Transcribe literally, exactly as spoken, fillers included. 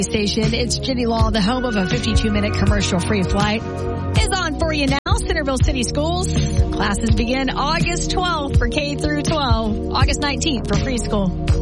Station. It's Jenny Law, the home of a fifty-two minute commercial-free flight, is on for you now. Centerville City Schools. Classes begin August twelfth for K through twelve, August nineteenth for preschool.